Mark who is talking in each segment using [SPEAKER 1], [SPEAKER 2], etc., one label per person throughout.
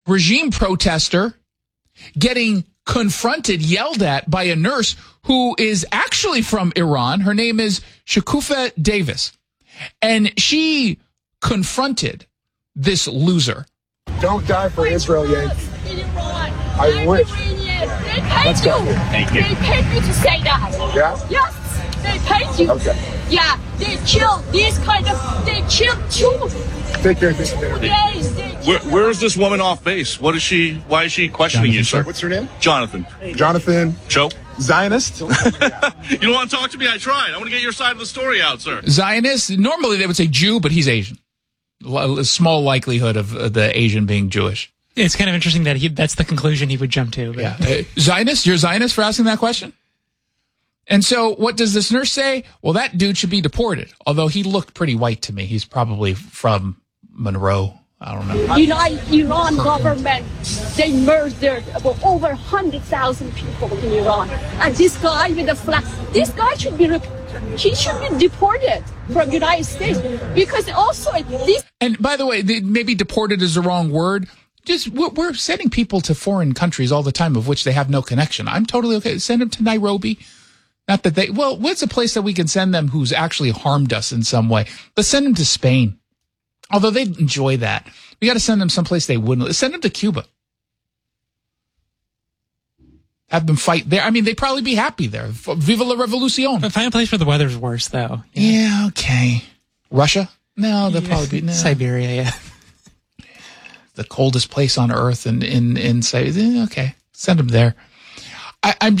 [SPEAKER 1] regime protester getting confronted, yelled at by a nurse who is actually from Iran. Her name is Shakufa Davis. And she confronted this loser.
[SPEAKER 2] Don't die for Israel, Yank. I wish.
[SPEAKER 3] Let's go.
[SPEAKER 2] Thank you.
[SPEAKER 3] They paid you to say that.
[SPEAKER 2] Yeah?
[SPEAKER 3] Yes, they paid you.
[SPEAKER 2] Okay.
[SPEAKER 3] Yeah, they kill this kind of, they kill too.
[SPEAKER 2] Take care of this interview.
[SPEAKER 3] Yes, they kill.
[SPEAKER 4] Where is this woman off base? Why is she questioning you, sir?
[SPEAKER 2] What's her name?
[SPEAKER 4] Jonathan.
[SPEAKER 2] Jonathan.
[SPEAKER 4] Joe?
[SPEAKER 2] Zionist?
[SPEAKER 4] You don't want to talk to me? I tried. I want to get your side of the story out, sir.
[SPEAKER 1] Zionist, normally they would say Jew, but he's Asian. A small likelihood of the Asian being Jewish.
[SPEAKER 5] It's kind of interesting that that's the conclusion he would jump to. But.
[SPEAKER 1] Yeah. Zionist? You're a Zionist for asking that question? And so what does this nurse say? Well, that dude should be deported. Although he looked pretty white to me. He's probably from Monroe. I don't know.
[SPEAKER 3] Iran government, they murdered about over 100,000 people in Iran. And this guy with the flag, this guy should be deported from the United States. Because also this...
[SPEAKER 1] And by the way, maybe deported is the wrong word. Just we're sending people to foreign countries all the time of which they have no connection. I'm totally okay. Send them to Nairobi. Not that what's a place that we can send them who's actually harmed us in some way? Let's send them to Spain. Although they'd enjoy that. We got to send them someplace they wouldn't. Send them to Cuba. Have them fight there. I mean, they'd probably be happy there. Viva la revolucion.
[SPEAKER 5] But find a place where the weather's worse, though.
[SPEAKER 1] Yeah, okay. Russia? No, they'll probably be... No.
[SPEAKER 5] Siberia, yeah.
[SPEAKER 1] The coldest place on earth in Siberia. Okay, send them there. I'm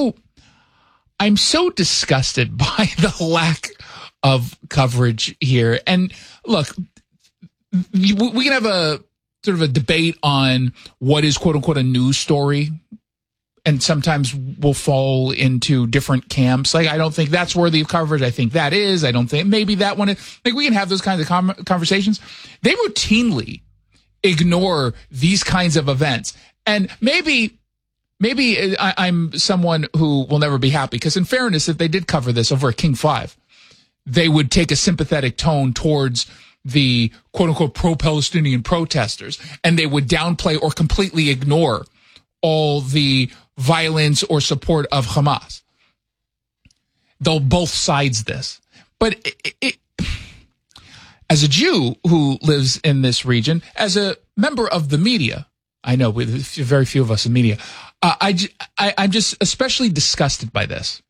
[SPEAKER 1] so disgusted by the lack of coverage here. And look, we can have a sort of a debate on what is quote unquote a news story. And sometimes we'll fall into different camps. Like, I don't think that's worthy of coverage. I think that is. I don't think maybe that one is. Like, we can have those kinds of conversations. They routinely ignore these kinds of events. And maybe I'm someone who will never be happy, because in fairness, if they did cover this over at King 5, they would take a sympathetic tone towards the quote-unquote pro-Palestinian protesters, and they would downplay or completely ignore all the violence or support of Hamas. They'll both sides this. But as a Jew who lives in this region, as a member of the media, I know with very few of us in media, I'm just especially disgusted by this.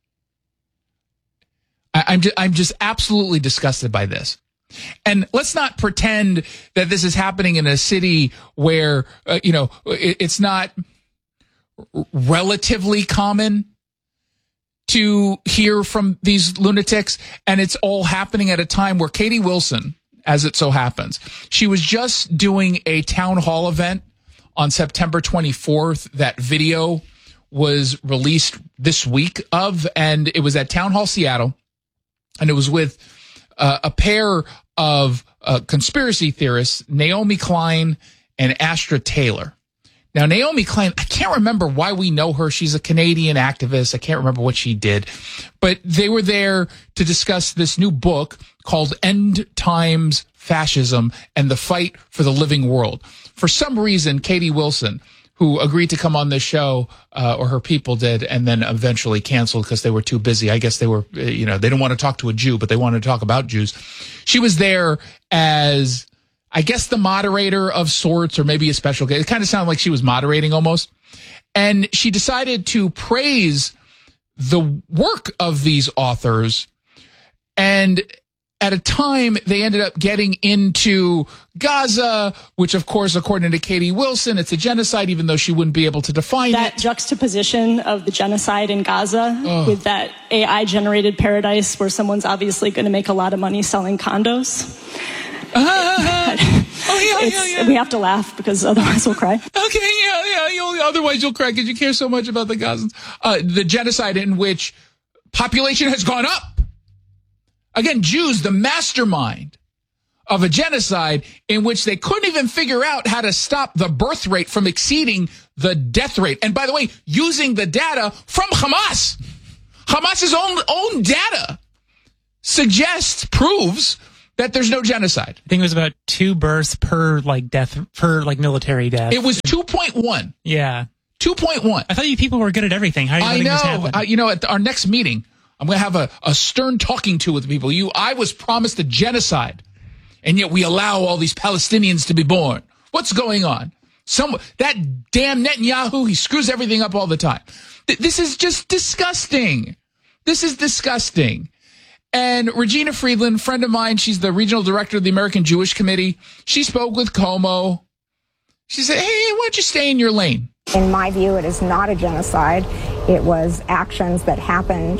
[SPEAKER 1] I'm just absolutely disgusted by this. And let's not pretend that this is happening in a city where, it's not relatively common to hear from these lunatics. And it's all happening at a time where Katie Wilson, as it so happens, she was just doing a town hall event on September 24th. That video was released this week and it was at Town Hall Seattle, and it was with a pair of conspiracy theorists, Naomi Klein and Astra Taylor. Now, Naomi Klein, I can't remember why we know her. She's a Canadian activist. I can't remember what she did, but they were there to discuss this new book called End Times Fascism and the Fight for the Living World. For some reason, Katie Wilson, who agreed to come on this show, or her people did, and then eventually canceled because they were too busy. I guess they were, they didn't want to talk to a Jew, but they wanted to talk about Jews. She was there as, I guess, the moderator of sorts, or maybe a special guest. It kind of sounded like she was moderating almost. And she decided to praise the work of these authors. And at a time, they ended up getting into Gaza, which, of course, according to Katie Wilson, it's a genocide, even though she wouldn't be able to define
[SPEAKER 6] that juxtaposition of the genocide in Gaza with that AI-generated paradise where someone's obviously going to make a lot of money selling condos. We have to laugh because otherwise we'll cry.
[SPEAKER 1] Okay, yeah. Otherwise you'll cry because you care so much about the Gazans. The genocide in which population has gone up. Again, Jews, the mastermind of a genocide in which they couldn't even figure out how to stop the birth rate from exceeding the death rate. And by the way, using the data from Hamas's own data proves that there's no genocide.
[SPEAKER 5] I think it was about 2 births per military death.
[SPEAKER 1] It was 2.1.
[SPEAKER 5] Yeah.
[SPEAKER 1] 2.1.
[SPEAKER 5] I thought you people were good at everything. How are you letting this happen?
[SPEAKER 1] At our next meeting, I'm going to have a stern talking to with people. I was promised a genocide, and yet we allow all these Palestinians to be born. What's going on? That damn Netanyahu, he screws everything up all the time. This is just disgusting. This is disgusting. And Regina Friedland, friend of mine, she's the regional director of the American Jewish Committee. She spoke with Como. She said, hey, why don't you stay in your lane?
[SPEAKER 7] In my view, it is not a genocide. It was actions that happened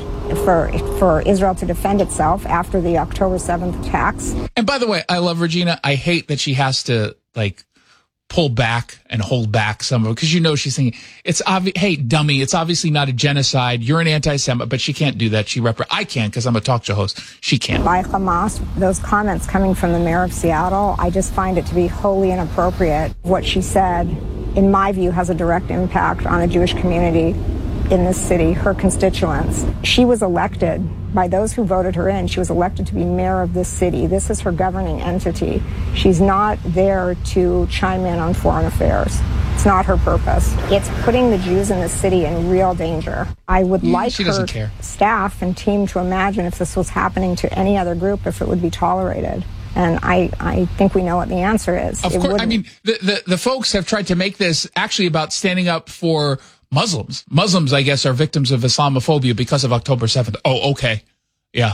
[SPEAKER 7] for Israel to defend itself after the October 7th attacks.
[SPEAKER 1] And by the way, I love Regina. I hate that she has to, pull back and hold back some of it, because she's thinking, it's obvious, hey, dummy, it's obviously not a genocide. You're an anti-Semite, but she can't do that. I can, because I'm a talk show host. She can't.
[SPEAKER 7] By Hamas, those comments coming from the mayor of Seattle, I just find it to be wholly inappropriate. What she said, in my view, has a direct impact on the Jewish community in this city, her constituents. She was elected by those who voted her in. She was elected to be mayor of this city. This is her governing entity. She's not there to chime in on foreign affairs. It's not her purpose. It's putting the Jews in this city in real danger. I would like her staff and team to imagine if this was happening to any other group, if it would be tolerated. And I think we know what the answer is.
[SPEAKER 1] Of course. I mean, the folks have tried to make this actually about standing up for Muslims. Muslims, I guess, are victims of Islamophobia because of October 7th. Oh, okay. Yeah.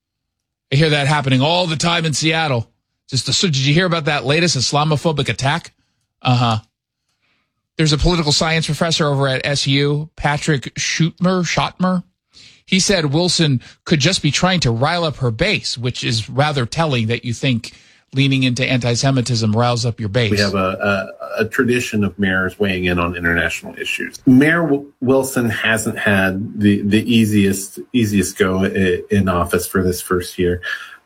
[SPEAKER 1] I hear that happening all the time in Seattle. So did you hear about that latest Islamophobic attack? Uh-huh. There's a political science professor over at SU, Patrick Schottmer. He said Wilson could just be trying to rile up her base, which is rather telling that you think leaning into anti-Semitism riles up your base.
[SPEAKER 8] We have a tradition of mayors weighing in on international issues. Mayor Wilson hasn't had the easiest go in office for this first year.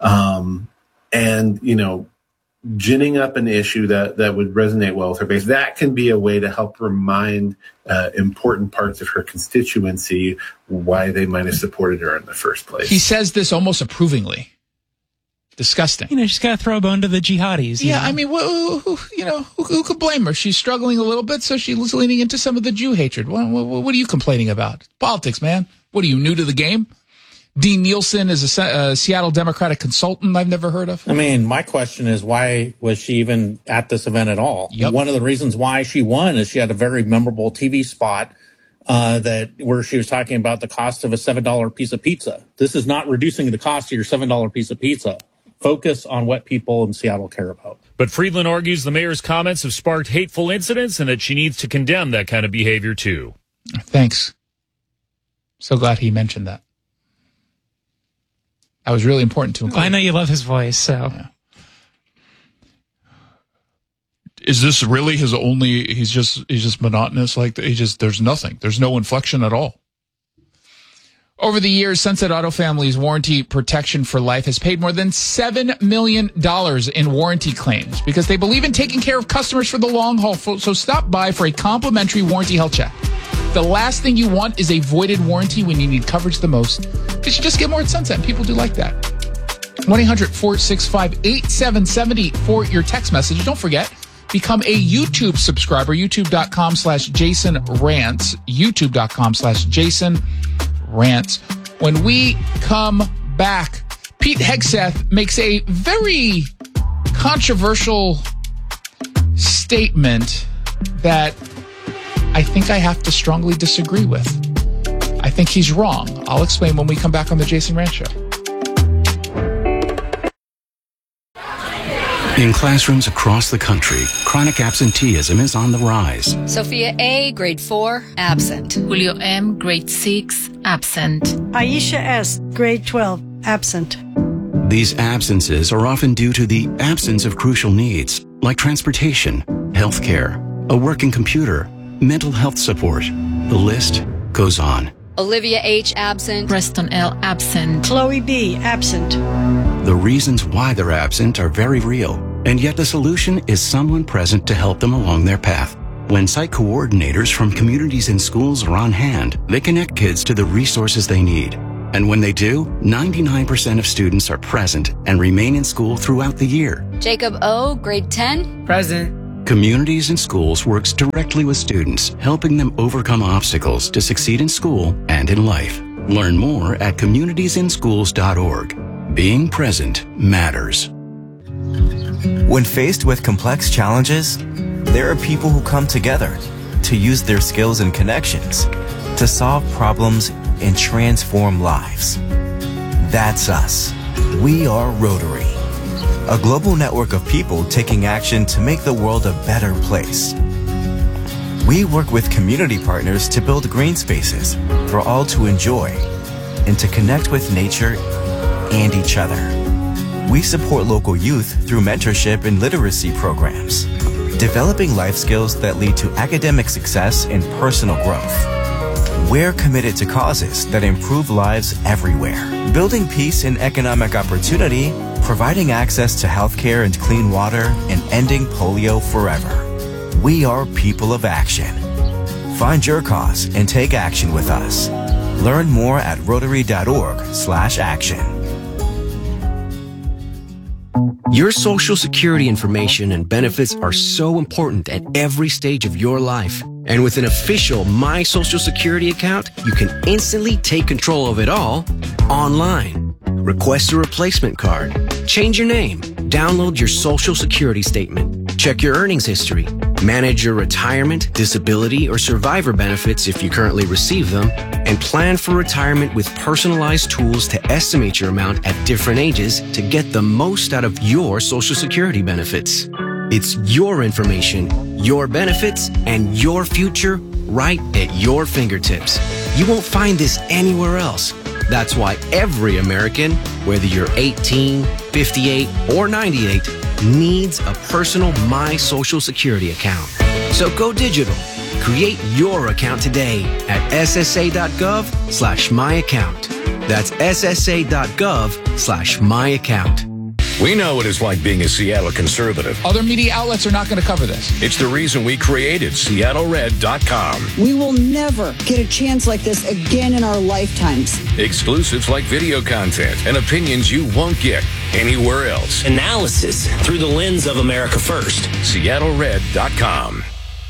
[SPEAKER 8] Ginning up an issue that would resonate well with her base, that can be a way to help remind important parts of her constituency why they might have supported her in the first place.
[SPEAKER 1] He says this almost approvingly. Disgusting.
[SPEAKER 5] She's got to throw a bone to the jihadis.
[SPEAKER 1] Yeah, I mean, who could blame her? She's struggling a little bit, so she's leaning into some of the Jew hatred. What are you complaining about? Politics, man. What are you, new to the game? Dean Nielsen is a Seattle Democratic consultant I've never heard of.
[SPEAKER 9] I mean, my question is, why was she even at this event at all?
[SPEAKER 1] Yep.
[SPEAKER 9] One of the reasons why she won is she had a very memorable TV spot where she was talking about the cost of a $7 piece of pizza. This is not reducing the cost of your $7 piece of pizza. Focus on what people in Seattle care about.
[SPEAKER 10] But Friedland argues the mayor's comments have sparked hateful incidents and that she needs to condemn that kind of behavior too.
[SPEAKER 1] Thanks. So glad he mentioned that. That was really important to him.
[SPEAKER 5] I know you love his voice, so.
[SPEAKER 1] Yeah. Is this really his only, he's just monotonous? There's nothing. There's no inflection at all. Over the years, Sunset Auto Family's warranty protection for life has paid more than $7 million in warranty claims because they believe in taking care of customers for the long haul. So stop by for a complimentary warranty health check. The last thing you want is a voided warranty when you need coverage the most, because you just get more at Sunset, and people do like that. 1-800-465-8770 for your text message. Don't forget, become a YouTube subscriber, youtube.com/JasonRants, youtube.com/JasonRants. When we come back, Pete Hegseth makes a very controversial statement that I think I have to strongly disagree with. I think he's wrong. I'll explain when we come back on the Jason Rantz Show.
[SPEAKER 11] In classrooms across the country, chronic absenteeism is on the rise.
[SPEAKER 12] Sophia A., grade 4, absent.
[SPEAKER 13] Julio M., grade 6, absent.
[SPEAKER 14] Aisha S., grade 12, absent.
[SPEAKER 11] These absences are often due to the absence of crucial needs, like transportation, healthcare, a working computer, mental health support. The list goes on.
[SPEAKER 12] Olivia H., absent.
[SPEAKER 13] Preston L., absent.
[SPEAKER 14] Chloe B., absent.
[SPEAKER 11] The reasons why they're absent are very real, and yet the solution is someone present to help them along their path. When site coordinators from communities and schools are on hand, they connect kids to the resources they need. And when they do, 99% of students are present and remain in school throughout the year.
[SPEAKER 12] Jacob O., grade 10.
[SPEAKER 5] Present.
[SPEAKER 11] Communities in Schools works directly with students, helping them overcome obstacles to succeed in school and in life. Learn more at communitiesinschools.org. Being present matters.
[SPEAKER 15] When faced with complex challenges, there are people who come together to use their skills and connections to solve problems and transform lives. That's us. We are Rotary, a global network of people taking action to make the world a better place. We work with community partners to build green spaces for all to enjoy and to connect with nature and each other. We support local youth through mentorship and literacy programs, developing life skills that lead to academic success and personal growth. We're committed to causes that improve lives everywhere, building peace and economic opportunity, providing access to healthcare and clean water, and ending polio forever. We are people of action. Find your cause and take action with us. Learn more at rotary.org/action.
[SPEAKER 16] Your Social Security information and benefits are so important at every stage of your life. And with an official My Social Security account, you can instantly take control of it all online. Request a replacement card, change your name, download your Social Security statement, check your earnings history, manage your retirement, disability, or survivor benefits if you currently receive them, and plan for retirement with personalized tools to estimate your amount at different ages to get the most out of your Social Security benefits. It's your information, your benefits, and your future right at your fingertips. You won't find this anywhere else. That's why every American, whether you're 18, 58, or 98, needs a personal My Social Security account. So go digital. Create your account today at ssa.gov/myaccount. That's ssa.gov/myaccount.
[SPEAKER 17] We know what it's like being a Seattle conservative.
[SPEAKER 1] Other media outlets are not going to cover this.
[SPEAKER 17] It's the reason we created SeattleRed.com.
[SPEAKER 18] We will never get a chance like this again in our lifetimes.
[SPEAKER 17] Exclusives like video content and opinions you won't get anywhere else.
[SPEAKER 19] Analysis through the lens of America First.
[SPEAKER 17] SeattleRed.com.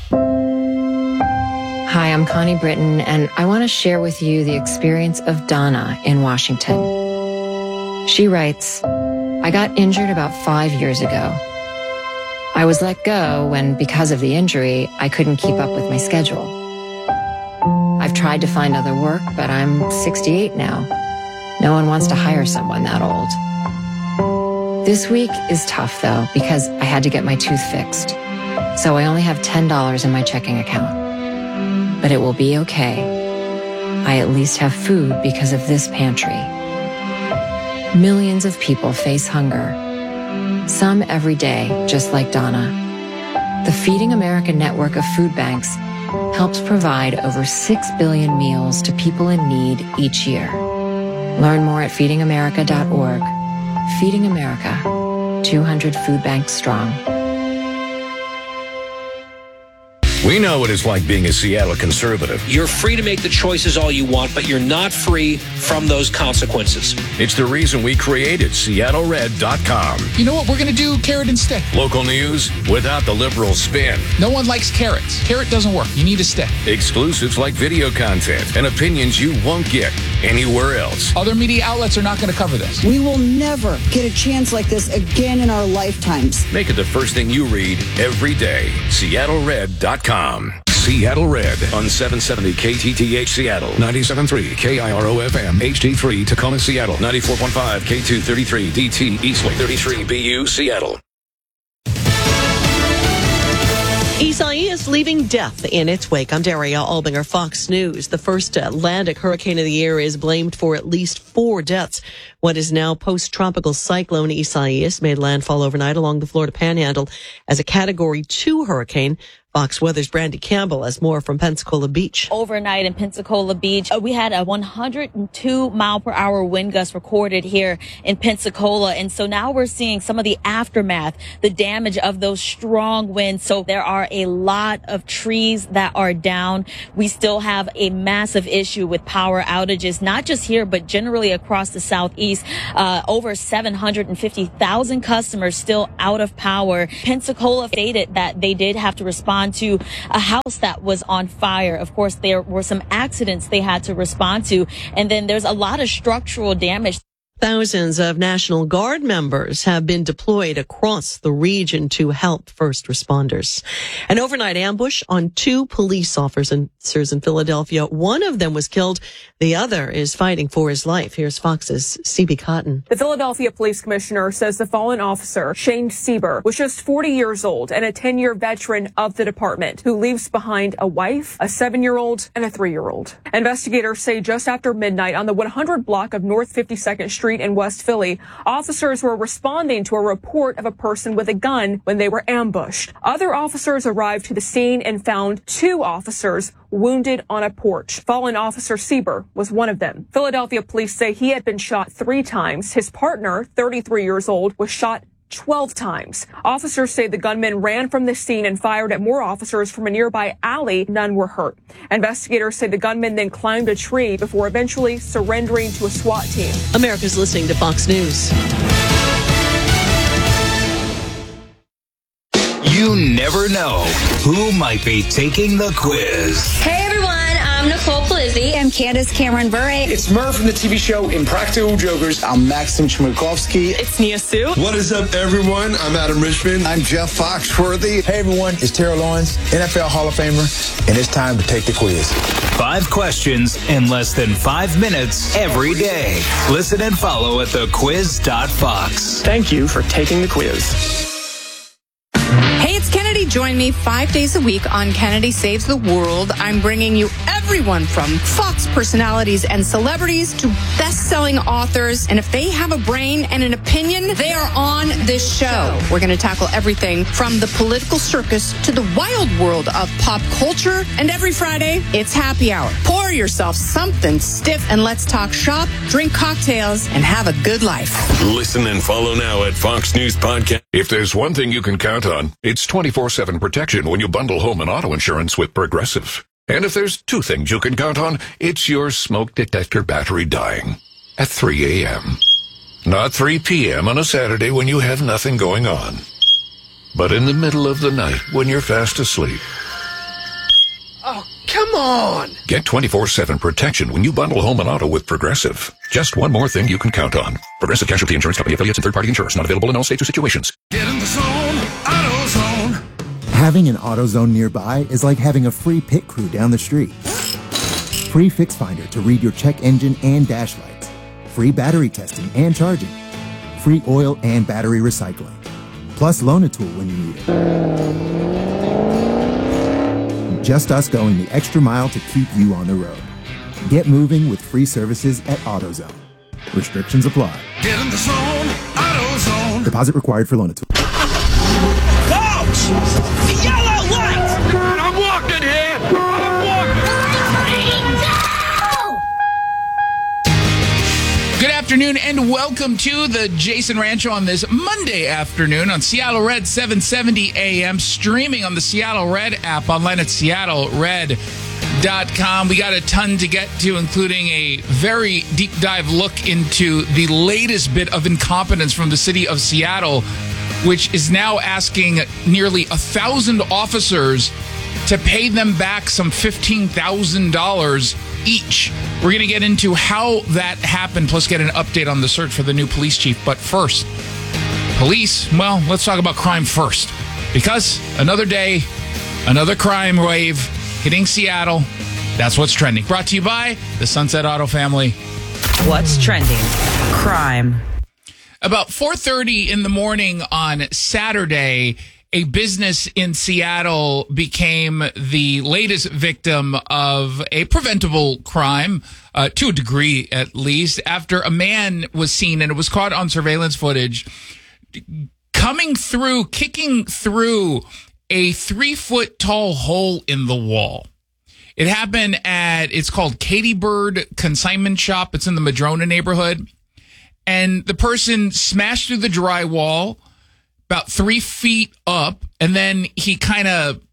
[SPEAKER 20] Hi, I'm Connie Britton, and I want to share with you the experience of Donna in Washington. She writes, I got injured about 5 years ago. I was let go when, because of the injury, I couldn't keep up with my schedule. I've tried to find other work, but I'm 68 now. No one wants to hire someone that old. This week is tough, though, because I had to get my tooth fixed. So I only have $10 in my checking account. But it will be okay. I at least have food because of this pantry. Millions of people face hunger. Some every day, just like Donna. The Feeding America network of food banks helps provide over 6 billion meals to people in need each year. Learn more at feedingamerica.org. Feeding America, 200 food banks strong.
[SPEAKER 17] We know what it's like being a Seattle conservative.
[SPEAKER 19] You're free to make the choices all you want, but you're not free from those consequences.
[SPEAKER 17] It's the reason we created SeattleRed.com.
[SPEAKER 1] You know what? We're going to do carrot and stick.
[SPEAKER 17] Local news without the liberal spin.
[SPEAKER 1] No one likes carrots. Carrot doesn't work. You need a stick.
[SPEAKER 17] Exclusives like video content and opinions you won't get anywhere else.
[SPEAKER 1] Other media outlets are not going to cover this.
[SPEAKER 18] We will never get a chance like this again in our lifetimes.
[SPEAKER 17] Make it the first thing you read every day. SeattleRed.com. Seattle Red on 770 KTTH Seattle, 97.3 KIRO-FM, HD3 Tacoma, Seattle, 94.5 K233 DT Eastlake, 33 BU Seattle.
[SPEAKER 21] Isaias leaving death in its wake. I'm Daria Albinger, Fox News. The first Atlantic hurricane of the year is blamed for at least 4 deaths. What is now post-tropical cyclone Isaias made landfall overnight along the Florida Panhandle as a Category 2 hurricane. Fox Weather's Brandy Campbell has more from Pensacola Beach.
[SPEAKER 22] Overnight in Pensacola Beach, we had a 102-mile-per-hour wind gust recorded here in Pensacola. And so now we're seeing some of the aftermath, the damage of those strong winds. So there are a lot lot of trees that are down. We still have a massive issue with power outages, not just here, but generally across the Southeast. Over 750,000 customers still out of power. Pensacola stated that they did have to respond to a house that was on fire. Of course, there were some accidents they had to respond to. And then there's a lot of structural damage.
[SPEAKER 21] Thousands of National Guard members have been deployed across the region to help first responders. An overnight ambush on 2 police officers in Philadelphia. One of them was killed. The other is fighting for his life. Here's Fox's CB Cotton.
[SPEAKER 2] The Philadelphia Police Commissioner says the fallen officer, Shane Sieber, was just 40 years old and a 10-year veteran of the department who leaves behind a wife, a 7-year-old, and a 3-year-old. Investigators say just after midnight on the 100 block of North 52nd Street in West Philly, officers were responding to a report of a person with a gun when they were ambushed. Other officers arrived to the scene and found 2 officers wounded on a porch. Fallen officer Sieber was one of them. Philadelphia police say he had been shot 3 times. His partner, 33 years old, was shot 12 times. Officers say the gunman ran from the scene and fired at more officers from a nearby alley. None were hurt. Investigators say the gunman then climbed a tree before eventually surrendering to a SWAT team.
[SPEAKER 21] America's listening to Fox News.
[SPEAKER 4] You never know who might be taking the quiz.
[SPEAKER 23] Hey everyone, I'm Nicole Polizzi. I'm Candace Cameron Bure.
[SPEAKER 24] It's Murph from the TV show Impractical Jokers. I'm Maxim Chmerkovsky.
[SPEAKER 23] It's Nia Sue.
[SPEAKER 25] What is up, everyone? I'm Adam Richmond.
[SPEAKER 26] I'm Jeff Foxworthy. Hey everyone, it's Terrell Owens, NFL Hall of Famer, and it's time to take the quiz.
[SPEAKER 4] 5 questions in less than 5 minutes every day. Listen and follow at thequiz.fox.
[SPEAKER 24] Thank you for taking the quiz.
[SPEAKER 27] Hey, it's Kennedy. Join me 5 days a week on Kennedy Saves the World. I'm bringing you everyone from Fox personalities and celebrities to best-selling authors. And if they have a brain and an opinion, they are on this show. We're going to tackle everything from the political circus to the wild world of pop culture. And every Friday, it's happy hour. Pour yourself something stiff and let's talk shop, drink cocktails, and have a good life.
[SPEAKER 17] Listen and follow now at Fox News Podcast.
[SPEAKER 28] If there's one thing you can count on, it's 24/7 protection when you bundle home and auto insurance with Progressive. And if there's 2 things you can count on, it's your smoke detector battery dying at 3 a.m. Not 3 p.m. on a Saturday when you have nothing going on, but in the middle of the night when you're fast asleep.
[SPEAKER 4] Oh, come on!
[SPEAKER 28] Get 24/7 protection when you bundle home and auto with Progressive. Just one more thing you can count on. Progressive Casualty Insurance Company, affiliates, and third-party insurers. Not available in all states or situations.
[SPEAKER 4] Get in the zone, AutoZone.
[SPEAKER 29] Having an AutoZone nearby is like having a free pit crew down the street. Free Fix Finder to read your check engine and dash lights. Free battery testing and charging. Free oil and battery recycling. Plus loan a tool when you need it. Just us going the extra mile to keep you on the road. Get moving with free services at AutoZone. Restrictions apply.
[SPEAKER 4] Get in the zone, AutoZone.
[SPEAKER 29] Deposit required for loan a tool.
[SPEAKER 4] The yellow light! I'm walking here!
[SPEAKER 1] Good afternoon and welcome to the Jason Rancho on this Monday afternoon on Seattle Red 770 AM, streaming on the Seattle Red app, online at seattlered.com. We got a ton to get to, including a very deep dive look into the latest bit of incompetence from the city of Seattle, which is now asking nearly 1,000 officers to pay them back some $15,000 each. We're going to get into how that happened, plus get an update on the search for the new police chief. But first, police, well, let's talk about crime first. Because another day, another crime wave hitting Seattle. That's what's trending. Brought to you by the Sunset Auto family.
[SPEAKER 30] What's trending? Crime.
[SPEAKER 1] About 4:30 in the morning on Saturday, a business in Seattle became the latest victim of a preventable crime, to a degree at least, after a man was seen, and it was caught on surveillance footage, kicking through a 3-foot tall hole in the wall. It happened it's called Katie Bird Consignment Shop. It's in the Madrona neighborhood. And the person smashed through the drywall about 3 feet up, and then he kind of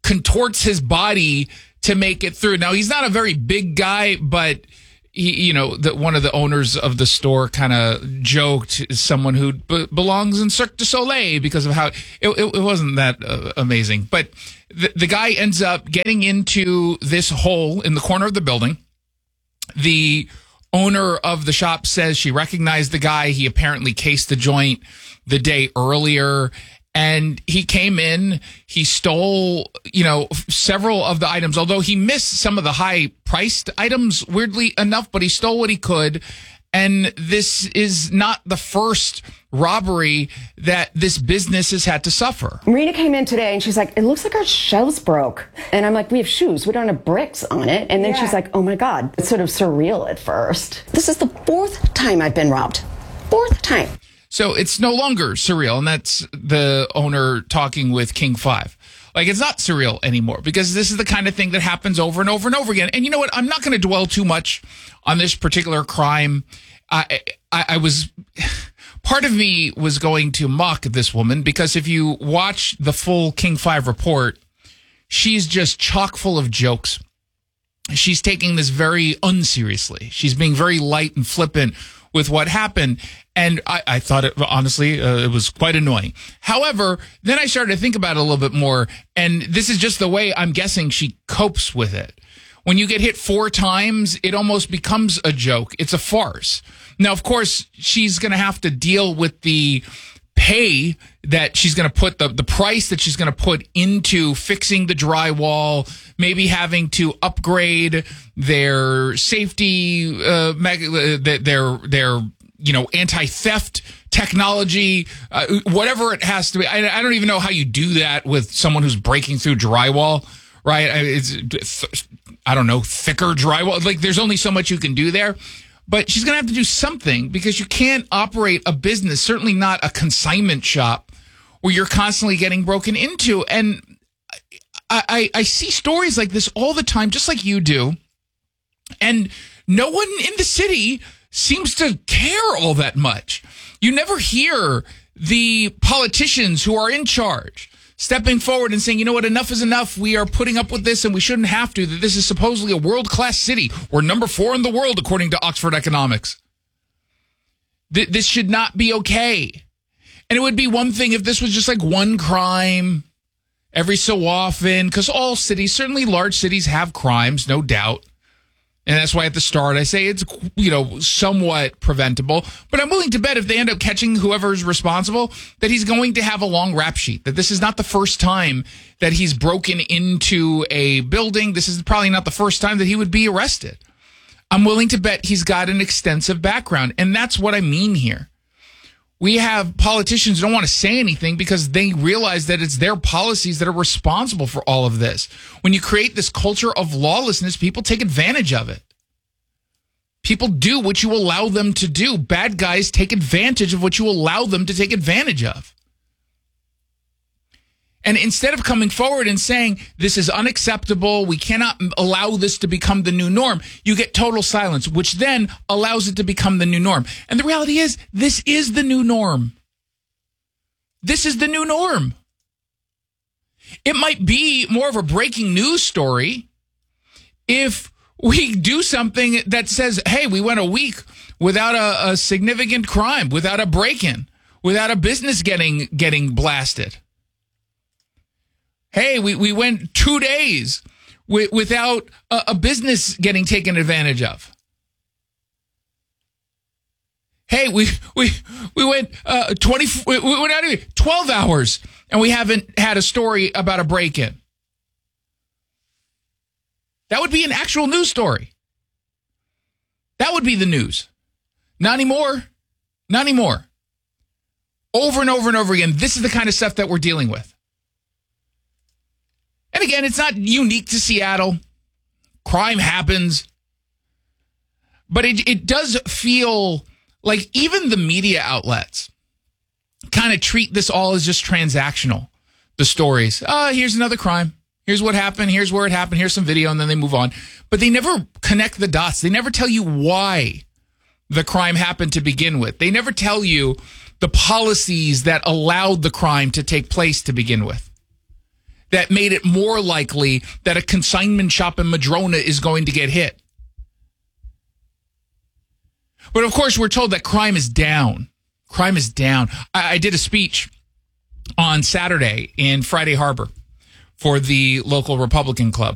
[SPEAKER 1] contorts his body to make it through. Now, he's not a very big guy, but one of the owners of the store kind of joked, someone who belongs in Cirque du Soleil, because of how it wasn't that amazing. But the guy ends up getting into this hole in the corner of the building. The owner of the shop says she recognized the guy. He apparently cased the joint the day earlier. And he came in, he stole, several of the items, although he missed some of the high-priced items, weirdly enough, but he stole what he could. And this is not the first robbery that this business has had to suffer.
[SPEAKER 3] Marina came in today, and she's like, it looks like our shelves broke. And I'm like, we have shoes. We don't have bricks on it. And then she's like, oh, my God. It's sort of surreal at first. This is the 4th time I've been robbed. 4th time.
[SPEAKER 1] So it's no longer surreal, and that's the owner talking with King 5. Like, it's not surreal anymore, because this is the kind of thing that happens over and over and over again. And you know what? I'm not going to dwell too much on this particular crime. I was part of me was going to mock this woman, because if you watch the full King 5 report, she's just chock full of jokes. She's taking this very unseriously. She's being very light and flippant with what happened. And I thought it, honestly, it was quite annoying. However, then I started to think about it a little bit more. And this is just the way I'm guessing she copes with it. When you get hit 4 times, it almost becomes a joke. It's a farce. Now, of course, she's going to have to deal with the pay that she's going to put, the price that she's going to put into fixing the drywall, maybe having to upgrade their safety, their anti-theft technology, whatever it has to be. I don't even know how you do that with someone who's breaking through drywall, right? I don't know, thicker drywall. Like, there's only so much you can do there. But she's going to have to do something, because you can't operate a business, certainly not a consignment shop, where you're constantly getting broken into. And I see stories like this all the time, just like you do. And no one in the city seems to care all that much. You never hear the politicians who are in charge stepping forward and saying, you know what, enough is enough. We are putting up with this, and we shouldn't have to. That this is supposedly a world-class city. We're number 4 in the world, according to Oxford Economics. This should not be okay. And it would be one thing if this was just like one crime every so often, because all cities, certainly large cities, have crimes, no doubt. And that's why at the start I say it's, somewhat preventable. But I'm willing to bet if they end up catching whoever's responsible, that he's going to have a long rap sheet. That this is not the first time that he's broken into a building. This is probably not the first time that he would be arrested. I'm willing to bet he's got an extensive background. And that's what I mean here. We have politicians who don't want to say anything because they realize that it's their policies that are responsible for all of this. When you create this culture of lawlessness, people take advantage of it. People do what you allow them to do. Bad guys take advantage of what you allow them to take advantage of. And instead of coming forward and saying, this is unacceptable, we cannot allow this to become the new norm, you get total silence, which then allows it to become the new norm. And the reality is, this is the new norm. This is the new norm. It might be more of a breaking news story if we do something that says, hey, we went a week without a significant crime, without a break-in, without a business getting blasted. Hey, we went 2 days without a business getting taken advantage of. Hey, we went 12 hours and we haven't had a story about a break-in. That would be an actual news story. That would be the news. Not anymore. Not anymore. Over and over and over again, this is the kind of stuff that we're dealing with. And again, it's not unique to Seattle. Crime happens. But it does feel like even the media outlets kind of treat this all as just transactional. The stories. Here's another crime. Here's what happened. Here's where it happened. Here's some video, and then they move on. But they never connect the dots. They never tell you why the crime happened to begin with. They never tell you the policies that allowed the crime to take place to begin with. that made it more likely that a consignment shop in Madrona is going to get hit. But of course, we're told that crime is down. Crime is down. I did a speech on Saturday in Friday Harbor for the local Republican club.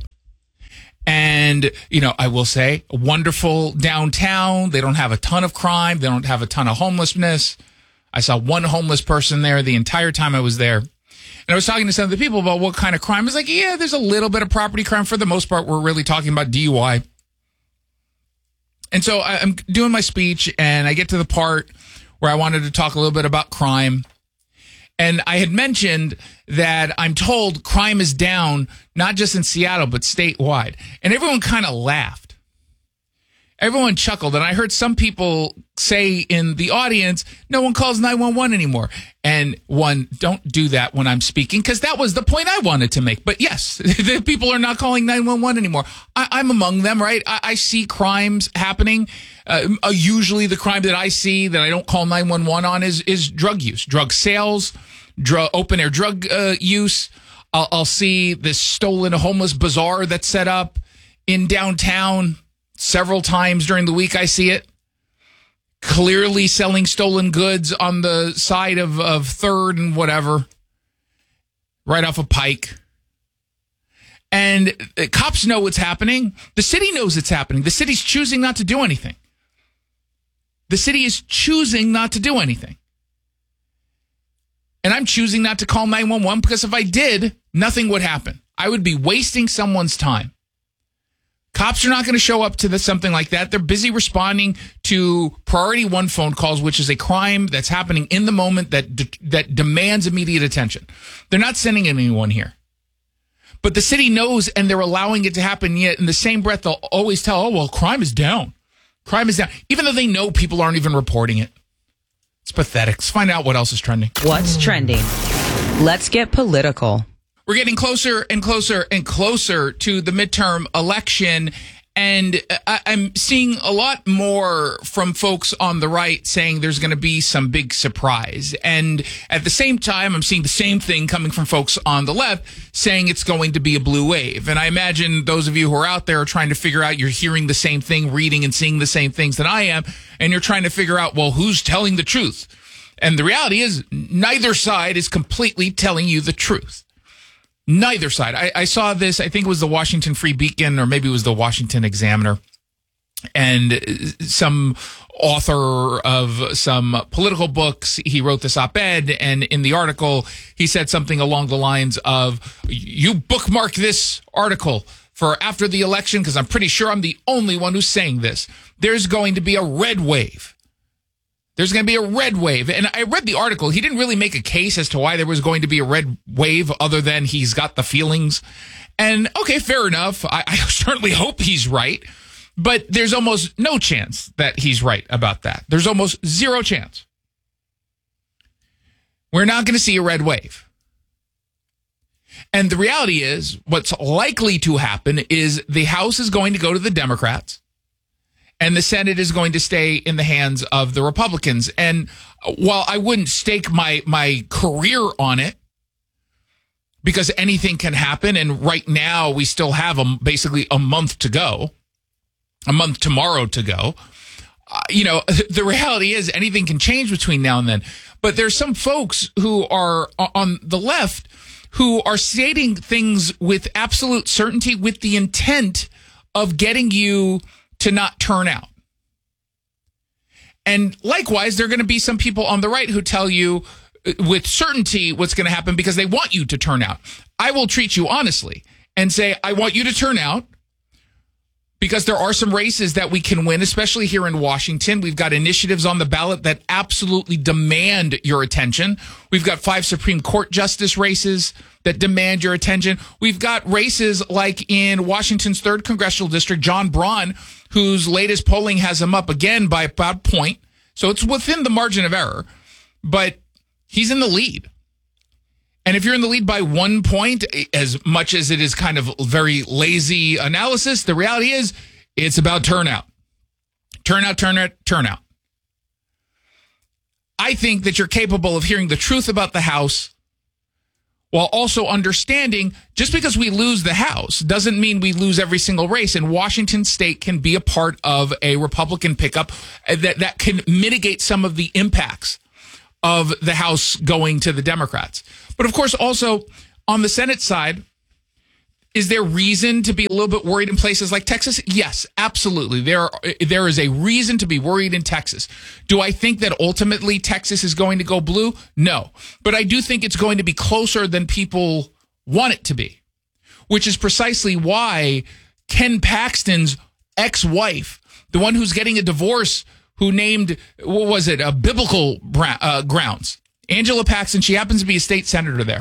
[SPEAKER 1] And, I will say, wonderful downtown. They don't have a ton of crime. They don't have a ton of homelessness. I saw one homeless person there the entire time I was there. And I was talking to some of the people about what kind of crime. I was like, yeah, there's a little bit of property crime. For the most part, we're really talking about DUI. And so I'm doing my speech, and I get to the part where I wanted to talk a little bit about crime. And I had mentioned that I'm told crime is down, not just in Seattle, but statewide. And everyone kind of laughed. Everyone chuckled. And I heard some people say in the audience, no one calls 911 anymore. And don't do that when I'm speaking, because that was the point I wanted to make. But yes, the people are not calling 911 anymore. I'm among them, right? I see crimes happening. Usually the crime that I see that I don't call 911 on is drug use, drug sales, open air drug use. I'll see this stolen homeless bazaar that's set up in downtown. Several times during the week I see it. Clearly selling stolen goods on the side of 3rd and whatever. Right off of Pike. And cops know what's happening. The city knows it's happening. The city's choosing not to do anything. The city is choosing not to do anything. And I'm choosing not to call 911 because if I did, nothing would happen. I would be wasting someone's time. Cops are not going to show up to something like that. They're busy responding to priority 1 phone calls, which is a crime that's happening in the moment that demands immediate attention. They're not sending anyone here. But the city knows, and they're allowing it to happen, yet in the same breath, they'll always tell, oh, well, crime is down. Crime is down. Even though they know people aren't even reporting it. It's pathetic. Let's find out what else is trending.
[SPEAKER 30] What's trending? Let's get political.
[SPEAKER 1] We're getting closer and closer and closer to the midterm election, and I'm seeing a lot more from folks on the right saying there's going to be some big surprise. And at the same time, I'm seeing the same thing coming from folks on the left saying it's going to be a blue wave. And I imagine those of you who are out there are trying to figure out, you're hearing the same thing, reading and seeing the same things that I am, and you're trying to figure out, well, who's telling the truth? And the reality is neither side is completely telling you the truth. Neither side. I saw this, I think it was the Washington Free Beacon, or maybe it was the Washington Examiner. And some author of some political books, he wrote this op-ed, and in the article, he said something along the lines of, you bookmark this article for after the election, because I'm pretty sure I'm the only one who's saying this. There's going to be a red wave. There's going to be a red wave. And I read the article. He didn't really make a case as to why there was going to be a red wave other than he's got the feelings. And okay, fair enough. I certainly hope he's right. But there's almost no chance that he's right about that. There's almost zero chance. We're not going to see a red wave. And the reality is, what's likely to happen is the House is going to go to the Democrats. And the Senate is going to stay in the hands of the Republicans. And while I wouldn't stake my career on it, because anything can happen, and right now we still have basically a month to go, a month tomorrow to go, the reality is anything can change between now and then. But there's some folks who are on the left who are stating things with absolute certainty with the intent of getting you to not turn out. And likewise, there are going to be some people on the right who tell you with certainty what's going to happen because they want you to turn out. I will treat you honestly and say, I want you to turn out because there are some races that we can win, especially here in Washington. We've got initiatives on the ballot that absolutely demand your attention. We've got 5 Supreme Court justice races that demand your attention. We've got races like in Washington's 3rd Congressional District, John Braun, whose latest polling has him up again by about a point. So it's within the margin of error, but he's in the lead. And if you're in the lead by 1 point, as much as it is kind of very lazy analysis, the reality is it's about turnout. Turnout. I think that you're capable of hearing the truth about the House while also understanding just because we lose the House doesn't mean we lose every single race. And Washington State can be a part of a Republican pickup that can mitigate some of the impacts of the House going to the Democrats. But of course, also on the Senate side, is there reason to be a little bit worried in places like Texas? Yes, absolutely. There is a reason to be worried in Texas. Do I think that ultimately Texas is going to go blue? No. But I do think it's going to be closer than people want it to be, which is precisely why Ken Paxton's ex-wife, the one who's getting a divorce, who named, what was it, biblical grounds, Angela Paxton, she happens to be a state senator there.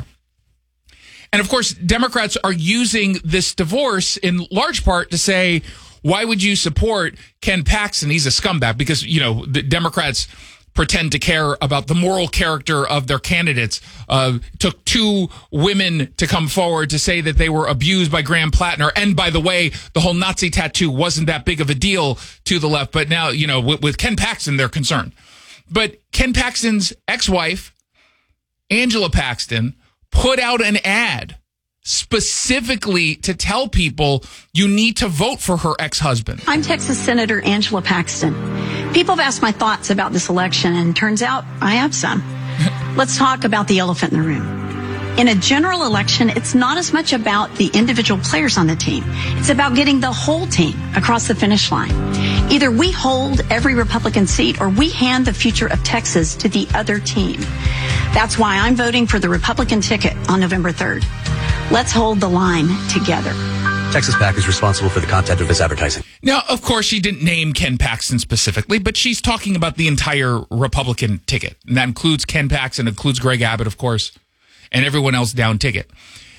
[SPEAKER 1] And of course, Democrats are using this divorce in large part to say, why would you support Ken Paxton? He's a scumbag, because, you know, the Democrats pretend to care about the moral character of their candidates. Took 2 women to come forward to say that they were abused by Graham Plattner. And by the way, the whole Nazi tattoo wasn't that big of a deal to the left. But now, you know, with Ken Paxton, they're concerned. But Ken Paxton's ex-wife, Angela Paxton, put out an ad specifically to tell people you need to vote for her ex-husband.
[SPEAKER 5] I'm Texas Senator Angela Paxton. People have asked my thoughts about this election, and turns out I have some. Let's talk about the elephant in the room. In a general election, it's not as much about the individual players on the team. It's about getting the whole team across the finish line. Either we hold every Republican seat or we hand the future of Texas to the other team. That's why I'm voting for the Republican ticket on November 3rd. Let's hold the line together.
[SPEAKER 6] Texas PAC is responsible for the content of this advertising.
[SPEAKER 1] Now, of course, she didn't name Ken Paxton specifically, but she's talking about the entire Republican ticket. And that includes Ken Paxton, includes Greg Abbott, of course, and everyone else down ticket.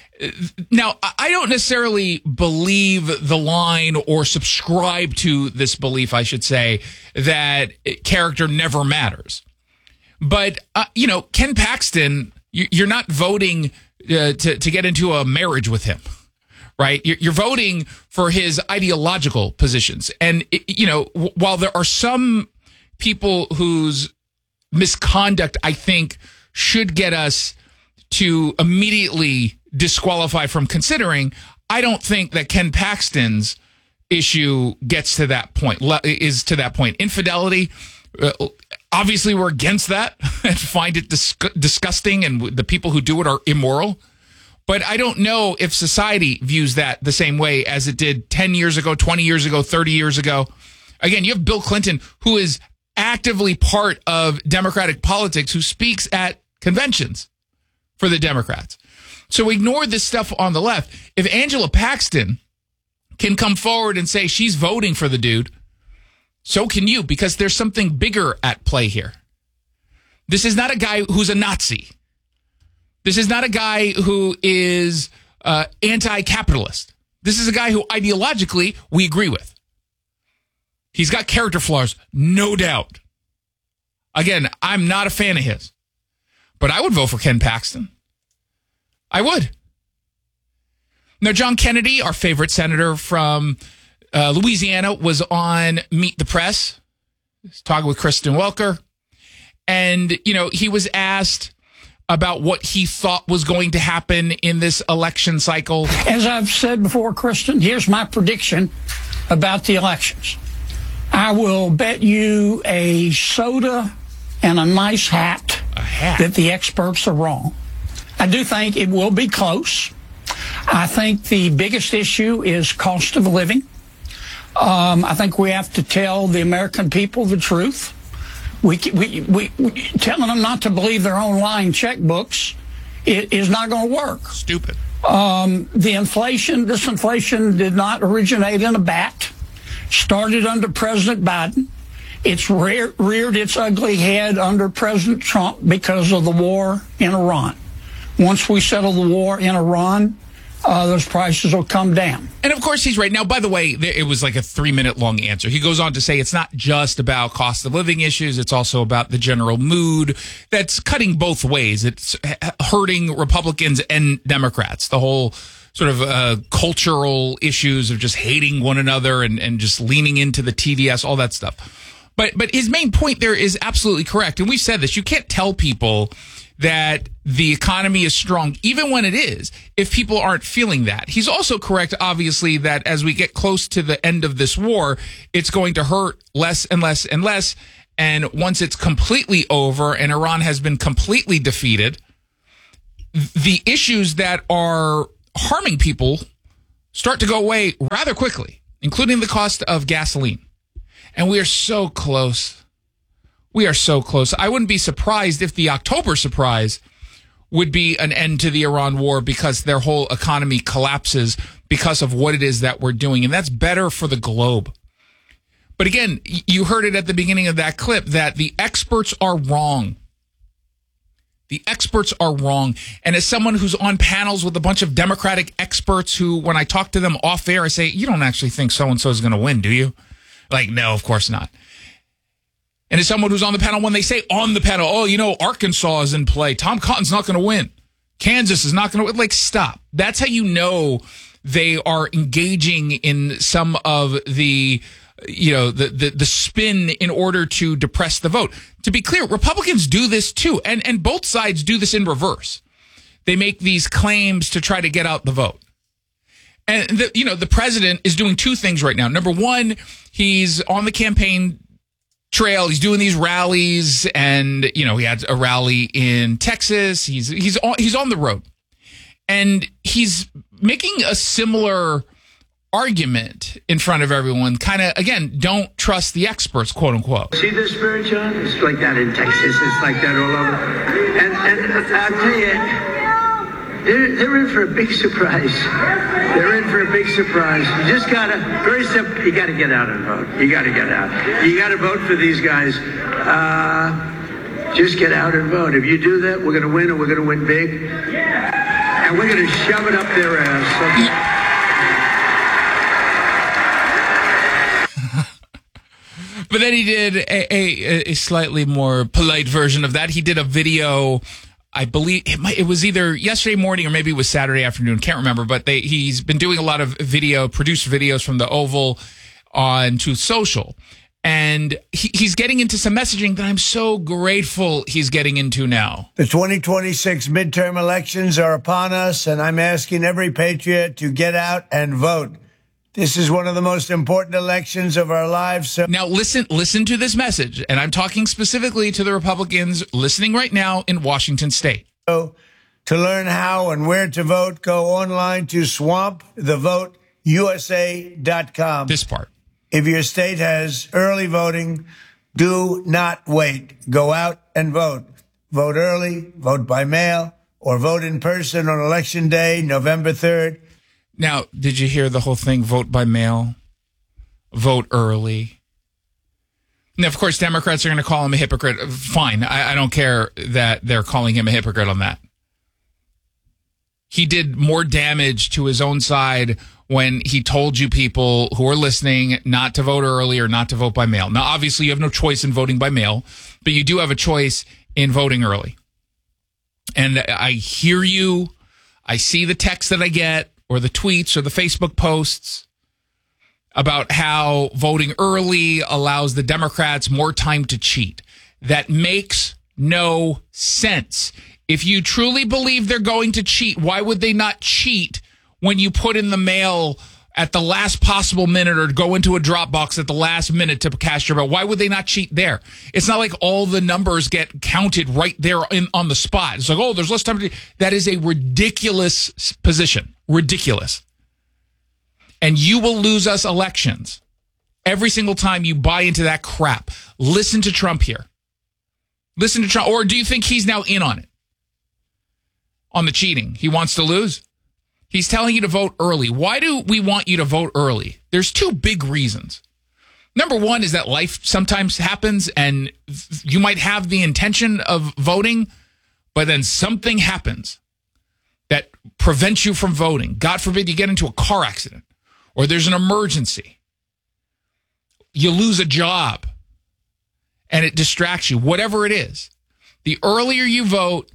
[SPEAKER 1] Now, I don't necessarily believe the line or subscribe to this belief, I should say, that character never matters. But, you know, Ken Paxton, you're not voting to get into a marriage with him, right? You're voting for his ideological positions. And, you know, while there are some people whose misconduct, I think, should get us to immediately disqualify from considering, I don't think that Ken Paxton's issue gets to that point, is to that point. Infidelity, obviously we're against that and find it disgusting, and the people who do it are immoral. But I don't know if society views that the same way as it did 10 years ago, 20 years ago, 30 years ago. Again, you have Bill Clinton, who is actively part of Democratic politics, who speaks at conventions for the Democrats. So ignore this stuff on the left. If Angela Paxton can come forward and say she's voting for the dude, so can you, because there's something bigger at play here. This is not a guy who's a Nazi. This is not a guy who is anti-capitalist. This is a guy who ideologically we agree with. He's got character flaws, no doubt. Again, I'm not a fan of his, but I would vote for Ken Paxton. I would. Now, John Kennedy, our favorite senator from Louisiana, was on Meet the Press. He's talking with Kristen Welker. And, you know, he was asked about what he thought was going to happen in this election cycle.
[SPEAKER 7] As I've said before, Kristen, here's my prediction about the elections. I will bet you a soda and a nice hat, that the experts are wrong. I do think it will be close. I think the biggest issue is cost of living. I think we have to tell the American people the truth. We telling them not to believe their own lying checkbooks is not going to work.
[SPEAKER 1] Stupid.
[SPEAKER 7] This inflation did not originate in a bat. Started under President Biden. It's reared its ugly head under President Trump because of the war in Iran. Once we settle the war in Iran, those prices will come down.
[SPEAKER 1] And of course, he's right. Now, by the way, it was like a 3-minute long answer. He goes on to say it's not just about cost of living issues. It's also about the general mood that's cutting both ways. It's hurting Republicans and Democrats. The whole sort of cultural issues of just hating one another and just leaning into the TVS, all that stuff. But his main point there is absolutely correct. And we've said this. You can't tell people that the economy is strong, even when it is, if people aren't feeling that. He's also correct, obviously, that as we get close to the end of this war, it's going to hurt less and less and less. And once it's completely over and Iran has been completely defeated, the issues that are harming people start to go away rather quickly, including the cost of gasoline. And we are so close. We are so close. I wouldn't be surprised if the October surprise would be an end to the Iran war because their whole economy collapses because of what it is that we're doing. And that's better for the globe. But again, you heard it at the beginning of that clip that the experts are wrong. The experts are wrong. And as someone who's on panels with a bunch of Democratic experts who, when I talk to them off air, I say, you don't actually think so-and-so is going to win, do you? Like, no, of course not. And as someone who's on the panel, when they say on the panel, oh, you know, Arkansas is in play. Tom Cotton's not going to win. Kansas is not going to win. Like, stop. That's how you know they are engaging in some of the, you know, the spin in order to depress the vote. To be clear, Republicans do this too. And both sides do this in reverse. They make these claims to try to get out the vote. And, the president is doing two things right now. Number one, he's on the campaign trail. He's doing these rallies, and he had a rally in Texas. He's on the road, and he's making a similar argument in front of everyone. Kind of, again, don't trust the experts, quote unquote.
[SPEAKER 8] See the spirit, John? It's like that in Texas. It's like that all over. And I'll tell you, they're in for a big surprise. They're in for a big surprise. You just gotta, very simple, you gotta get out and vote. You gotta get out. You gotta vote for these guys. Just get out and vote. If you do that, we're gonna win, and we're gonna win big. And we're gonna shove it up their ass.
[SPEAKER 1] But then he did a slightly more polite version of that. He did a video, I believe it was either yesterday morning or maybe it was Saturday afternoon. Can't remember, but he's been doing a lot of produced videos from the Oval on Truth Social. And he's getting into some messaging that I'm so grateful he's getting into now.
[SPEAKER 9] The 2026 midterm elections are upon us, and I'm asking every patriot to get out and vote. This is one of the most important elections of our lives. So
[SPEAKER 1] now listen to this message, and I'm talking specifically to the Republicans listening right now in Washington State.
[SPEAKER 9] So to learn how and where to vote, go online to swampthevoteusa.com.
[SPEAKER 1] This part.
[SPEAKER 9] If your state has early voting, do not wait. Go out and vote. Vote early, vote by mail, or vote in person on Election Day, November 3rd.
[SPEAKER 1] Now, did you hear the whole thing? Vote by mail, vote early. Now, of course, Democrats are going to call him a hypocrite. Fine. I don't care that they're calling him a hypocrite on that. He did more damage to his own side when he told you people who are listening not to vote early or not to vote by mail. Now, obviously, you have no choice in voting by mail, but you do have a choice in voting early. And I hear you. I see the text that I get, or the tweets or the Facebook posts about how voting early allows the Democrats more time to cheat. That makes no sense. If you truly believe they're going to cheat, why would they not cheat when you put in the mail at the last possible minute or go into a drop box at the last minute to cast your vote? Why would they not cheat there? It's not like all the numbers get counted right there on the spot. It's like, oh, there's less time to. That is a ridiculous position. Ridiculous. And you will lose us elections every single time you buy into that crap. Listen to Trump here. Listen to Trump. Or do you think he's now in on it? On the cheating? He wants to lose? He's telling you to vote early. Why do we want you to vote early? There's two big reasons. Number one is that life sometimes happens and you might have the intention of voting, but then something happens that prevents you from voting. God forbid you get into a car accident or there's an emergency. You lose a job and it distracts you, whatever it is. The earlier you vote,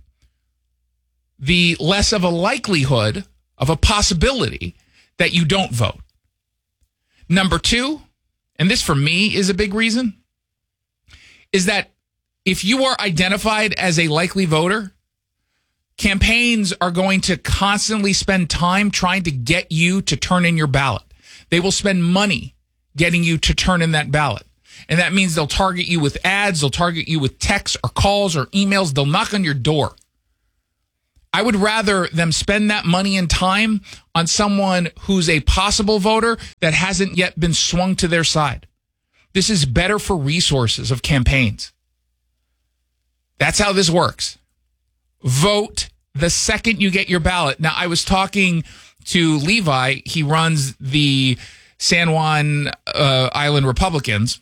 [SPEAKER 1] the less of a likelihood of a possibility that you don't vote. Number two, and this for me is a big reason, is that if you are identified as a likely voter, Campaigns are going to constantly spend time trying to get you to turn in your ballot. They will spend money getting you to turn in that ballot. And that means they'll target you with ads, they'll target you with texts or calls or emails, they'll knock on your door. I would rather them spend that money and time on someone who's a possible voter that hasn't yet been swung to their side. This is better for resources of campaigns. That's how this works. Vote the second you get your ballot. Now, I was talking to Levi. He runs the San Juan Island Republicans.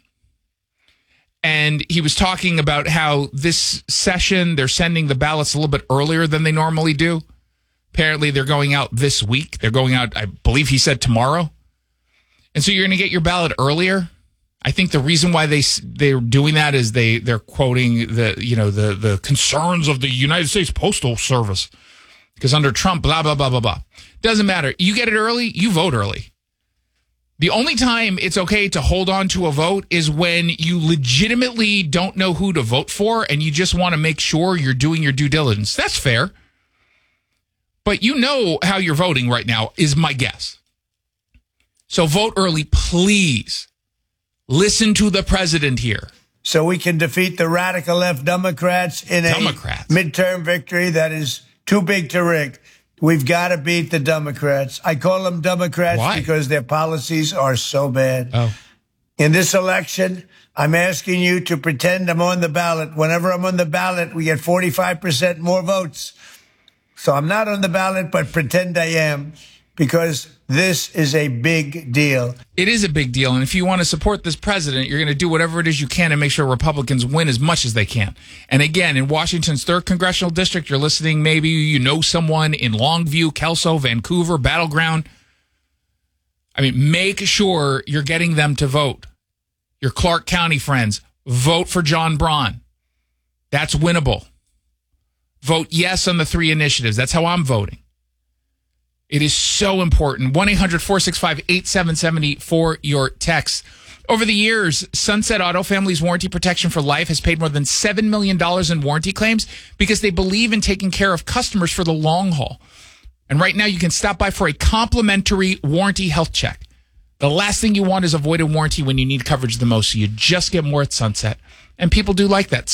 [SPEAKER 1] And he was talking about how this session, they're sending the ballots a little bit earlier than they normally do. Apparently, they're going out this week. They're going out, I believe he said tomorrow. And so you're going to get your ballot earlier. I think the reason why they're doing that is they're quoting the concerns of the United States Postal Service. Because under Trump, blah, blah, blah, blah, blah. Doesn't matter. You get it early, you vote early. The only time it's okay to hold on to a vote is when you legitimately don't know who to vote for and you just want to make sure you're doing your due diligence. That's fair. But you know how you're voting right now is my guess. So vote early, please. Listen to the president here.
[SPEAKER 9] So we can defeat the radical left Democrats in a midterm victory that is too big to rig. We've got to beat the Democrats. I call them Democrats because their policies are so bad.
[SPEAKER 1] Oh.
[SPEAKER 9] In this election, I'm asking you to pretend I'm on the ballot. Whenever I'm on the ballot, we get 45% more votes. So I'm not on the ballot, but pretend I am, because this is a big deal.
[SPEAKER 1] It is a big deal. And if you want to support this president, you're going to do whatever it is you can to make sure Republicans win as much as they can. And again, in Washington's 3rd Congressional District, you're listening, maybe you know someone in Longview, Kelso, Vancouver, Battleground. I mean, make sure you're getting them to vote. Your Clark County friends, vote for John Braun. That's winnable. Vote yes on the 3 initiatives. That's how I'm voting. It is so important. 1-800-465-8770 for your texts. Over the years, Sunset Auto Family's Warranty Protection for Life has paid more than $7 million in warranty claims because they believe in taking care of customers for the long haul. And right now, you can stop by for a complimentary warranty health check. The last thing you want is avoided warranty when you need coverage the most, so you just get more at Sunset. And people do like that.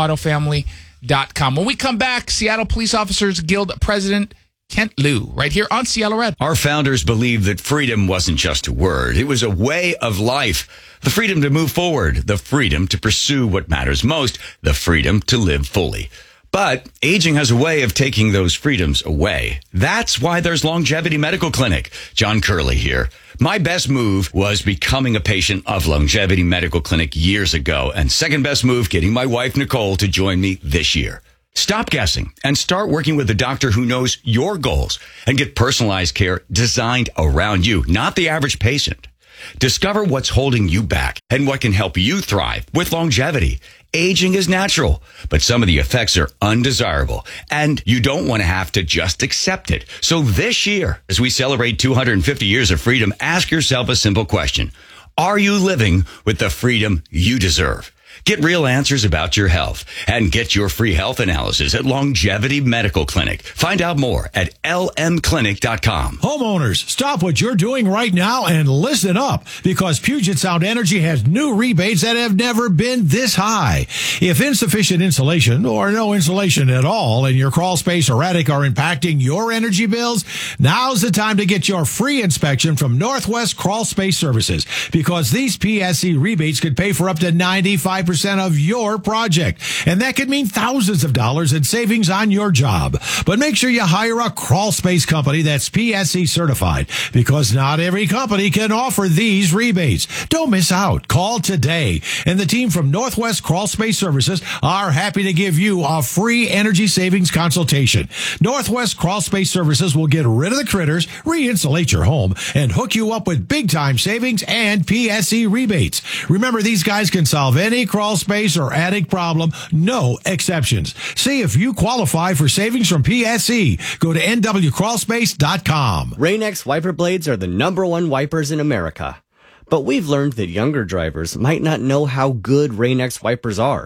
[SPEAKER 1] SunsetAutoFamily.com. When we come back, Seattle Police Officers Guild President Kent Liu, right here on Seattle Red.
[SPEAKER 10] Our founders believed that freedom wasn't just a word. It was a way of life. The freedom to move forward, the freedom to pursue what matters most, the freedom to live fully. But aging has a way of taking those freedoms away. That's why there's Longevity Medical Clinic. John Curley here. My best move was becoming a patient of Longevity Medical Clinic years ago. And second best move, getting my wife, Nicole, to join me this year. Stop guessing and start working with a doctor who knows your goals and get personalized care designed around you, not the average patient. Discover what's holding you back and what can help you thrive with longevity. Aging is natural, but some of the effects are undesirable, and you don't want to have to just accept it. So this year, as we celebrate 250 years of freedom, ask yourself a simple question. Are you living with the freedom you deserve? Get real answers about your health and get your free health analysis at Longevity Medical Clinic. Find out more at lmclinic.com.
[SPEAKER 11] Homeowners, stop what you're doing right now and listen up, because Puget Sound Energy has new rebates that have never been this high. If insufficient insulation or no insulation at all in your crawl space or attic are impacting your energy bills, now's the time to get your free inspection from Northwest Crawl Space Services, because these PSC rebates could pay for up to 95% of your project. And that could mean thousands of dollars in savings on your job. But make sure you hire a crawl space company that's PSC certified, because not every company can offer these rebates. Don't miss out. Call today. And the team from Northwest Crawl Space Services are happy to give you a free energy savings consultation. Northwest Crawl Space Services will get rid of the critters, re-insulate your home, and hook you up with big time savings and PSC rebates. Remember, these guys can solve any crawl space or attic problem, no exceptions. See if you qualify for savings from PSC. Go to nwcrawlspace.com.
[SPEAKER 12] Rain-X wiper blades are the #1 wipers in America. But we've learned that younger drivers might not know how good Rain-X wipers are.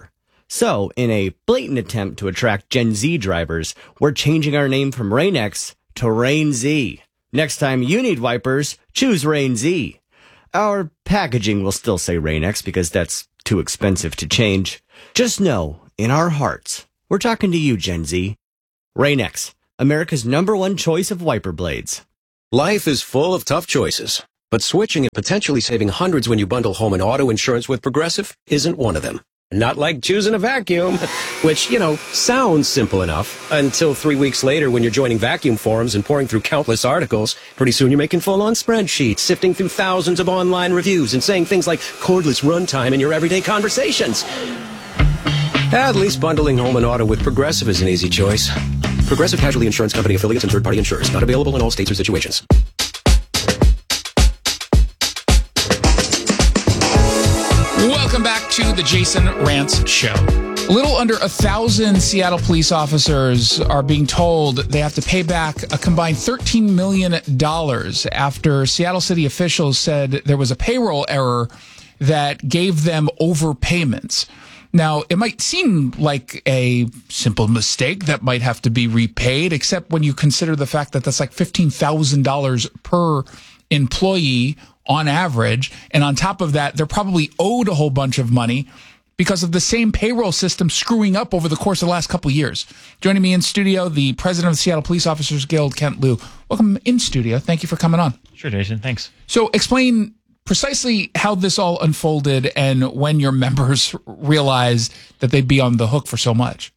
[SPEAKER 12] So, in a blatant attempt to attract Gen Z drivers, we're changing our name from Rain-X to Rain-Z. Next time you need wipers, choose Rain-Z. Our packaging will still say Rain-X because that's too expensive to change. Just know, in our hearts, we're talking to you, Gen Z. Rain-X, America's #1 choice of wiper blades.
[SPEAKER 2] Life is full of tough choices, but switching and potentially saving hundreds when you bundle home and auto insurance with Progressive isn't one of them. Not like choosing a vacuum, which, sounds simple enough until 3 weeks later when you're joining vacuum forums and pouring through countless articles. Pretty soon you're making full-on spreadsheets, sifting through thousands of online reviews and saying things like cordless runtime in your everyday conversations. At least bundling home and auto with Progressive is an easy choice. Progressive Casualty Insurance Company affiliates and third-party insurers. Not available in all states or situations.
[SPEAKER 1] Welcome back to the Jason Rantz Show. A little under 1,000 Seattle police officers are being told they have to pay back a combined $13 million after Seattle city officials said there was a payroll error that gave them overpayments. Now, it might seem like a simple mistake that might have to be repaid, except when you consider the fact that that's like $15,000 per employee on average. And on top of that, they're probably owed a whole bunch of money because of the same payroll system screwing up over the course of the last couple of years. Joining me in studio, the president of the Seattle Police Officers Guild, Kent Liu. Welcome in studio. Thank you for coming on.
[SPEAKER 13] Sure, Jason. Thanks.
[SPEAKER 1] So explain precisely how this all unfolded and when your members realized that they'd be on the hook for so much.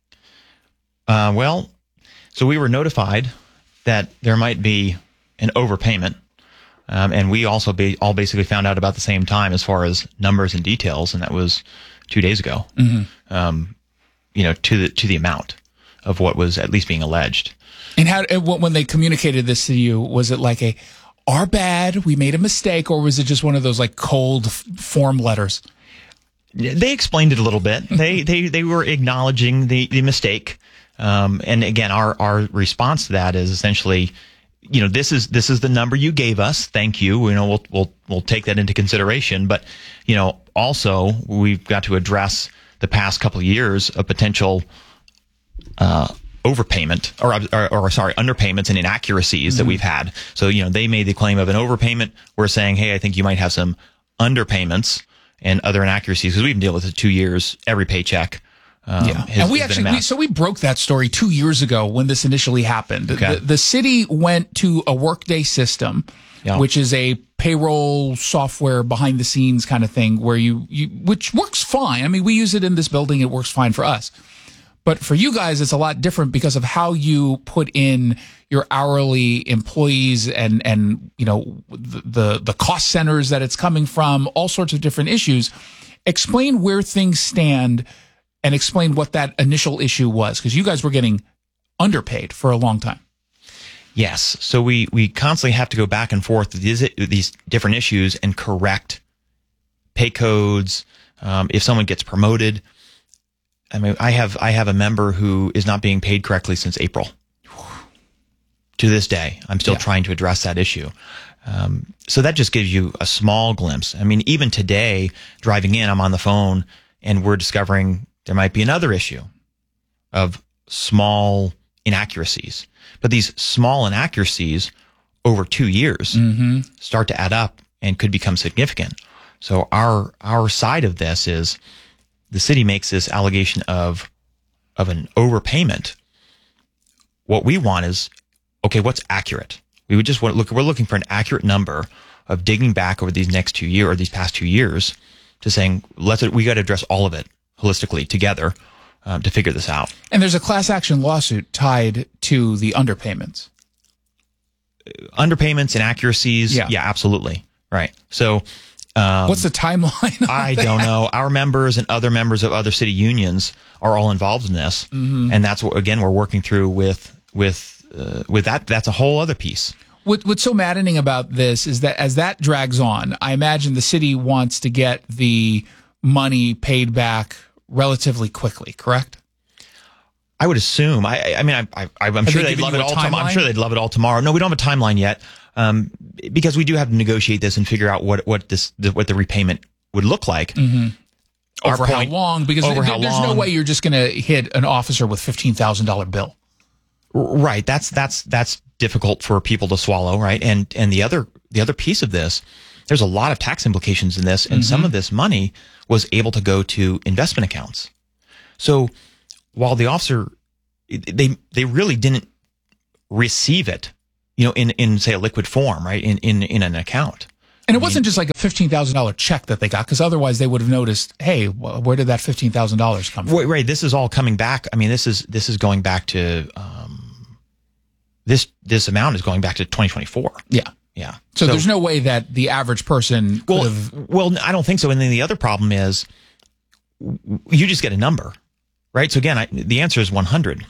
[SPEAKER 13] So we were notified that there might be an overpayment. And we also all basically found out about the same time as far as numbers and details, and that was 2 days ago. Mm-hmm. To the amount of what was at least being alleged.
[SPEAKER 1] And when they communicated this to you, was it like our bad, we made a mistake, or was it just one of those like cold form letters?
[SPEAKER 13] They explained it a little bit. They were acknowledging the mistake. And again, our response to that is essentially, this is the number you gave us. Thank you. We'll take that into consideration. But, also we've got to address the past couple of years of potential, overpayment underpayments and inaccuracies that we've had. So, they made the claim of an overpayment. We're saying, hey, I think you might have some underpayments and other inaccuracies because we've been dealing with it 2 years, every paycheck.
[SPEAKER 1] And we broke that story 2 years ago when this initially happened.
[SPEAKER 13] Okay.
[SPEAKER 1] The city went to a Workday system, which is a payroll software behind the scenes kind of thing where which works fine. I mean, we use it in this building. It works fine for us. But for you guys, it's a lot different because of how you put in your hourly employees and the cost centers that it's coming from, all sorts of different issues. Explain where things stand and explain what that initial issue was, because you guys were getting underpaid for a long time.
[SPEAKER 13] Yes. So we constantly have to go back and forth with these different issues and correct pay codes. If someone gets promoted, I mean, I have a member who is not being paid correctly since April. To this day, I'm still trying to address that issue. So that just gives you a small glimpse. I mean, even today, driving in, I'm on the phone and we're discovering there might be another issue of small inaccuracies. But these small inaccuracies over 2 years start to add up and could become significant. So our side of this is the city makes this allegation of an overpayment. What we want is, okay, what's accurate? We would just we're looking for an accurate number of digging back over these past 2 years to saying, we got to address all of it holistically together to figure this out.
[SPEAKER 1] And there's a class action lawsuit tied to the underpayments.
[SPEAKER 13] Underpayments, inaccuracies. Yeah, absolutely. Right. So
[SPEAKER 1] what's the timeline?
[SPEAKER 13] I don't know. Our members and other members of other city unions are all involved in this. Mm-hmm. And that's what, again, we're working through with that. That's a whole other piece.
[SPEAKER 1] What's so maddening about this is that as that drags on, I imagine the city wants to get the money paid back relatively quickly, correct?
[SPEAKER 13] I would assume. I'm sure they'd love it all. I'm sure they'd love it all tomorrow. No, we don't have a timeline yet, because we do have to negotiate this and figure out what the repayment would look like. Mm-hmm.
[SPEAKER 1] over how long? Because there's no way you're just going to hit an officer with $15,000 bill.
[SPEAKER 13] Right. That's difficult for people to swallow, right? And the other piece of this, there's a lot of tax implications in this, and some of this money was able to go to investment accounts. So while the officer, they really didn't receive it, in say a liquid form, right? In an account.
[SPEAKER 1] And it wasn't just like a $15,000 check that they got, because otherwise they would have noticed, hey, where did that $15,000 come from?
[SPEAKER 13] Right. This is all coming back. I mean, this is going back to this amount is going back to 2024.
[SPEAKER 1] Yeah.
[SPEAKER 13] Yeah.
[SPEAKER 1] So there's no way that the average person could have.
[SPEAKER 13] Well, I don't think so. And then the other problem is you just get a number, right? So again, the answer is 100.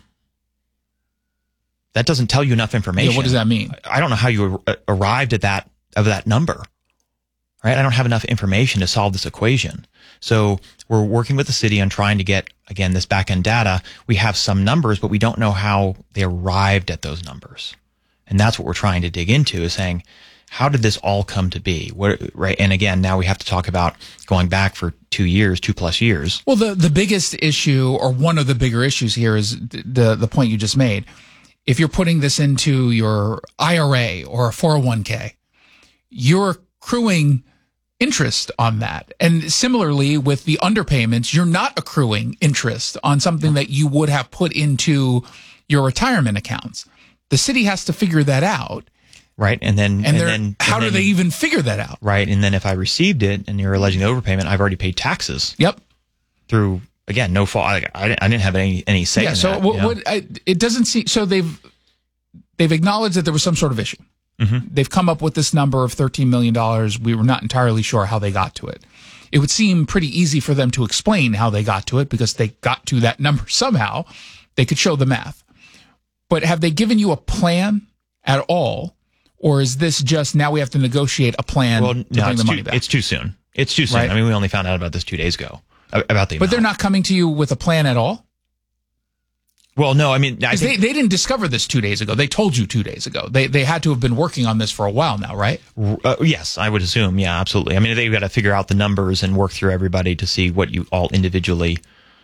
[SPEAKER 13] That doesn't tell you enough information.
[SPEAKER 1] Yeah, what does that mean?
[SPEAKER 13] I don't know how you arrived at that number, right? I don't have enough information to solve this equation. So we're working with the city on trying to get, again, this back-end data. We have some numbers, but we don't know how they arrived at those numbers. And that's what we're trying to dig into, is saying, how did this all come to be? Right? And again, now we have to talk about going back for 2+ years.
[SPEAKER 1] Well, the biggest issue, or one of the bigger issues here, is the point you just made. If you're putting this into your IRA or a 401k, you're accruing interest on that. And similarly with the underpayments, you're not accruing interest on something that you would have put into your retirement accounts. The city has to figure that out.
[SPEAKER 13] Right. And then
[SPEAKER 1] how do they even figure that out?
[SPEAKER 13] Right. And then if I received it and you're alleging overpayment, I've already paid taxes.
[SPEAKER 1] Yep.
[SPEAKER 13] Through, again, no fault. I didn't have any say in
[SPEAKER 1] so
[SPEAKER 13] that.
[SPEAKER 1] It doesn't seem, so they've acknowledged that there was some sort of issue.
[SPEAKER 13] Mm-hmm.
[SPEAKER 1] They've come up with this number of $13 million. We were not entirely sure how they got to it. It would seem pretty easy for them to explain how they got to it, because they got to that number somehow. They could show the math. But have they given you a plan at all? Or is this just now we have to negotiate a plan to bring the money back?
[SPEAKER 13] It's too soon. It's too soon. Right? I mean, we only found out about this 2 days ago. But
[SPEAKER 1] they're not coming to you with a plan at all?
[SPEAKER 13] Well, no, I mean,
[SPEAKER 1] they didn't discover this 2 days ago. They told you 2 days ago. They had to have been working on this for a while now, right?
[SPEAKER 13] Yes, I would assume. Yeah, absolutely. I mean, they've got to figure out the numbers and work through everybody to see what you all individually